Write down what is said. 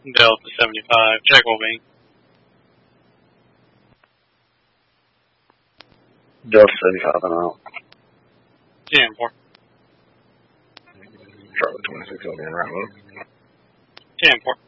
Delta 75, check Wolverine. Delta 75, I'm out. TM4. Charlie 26, I'll be in right move. TM4.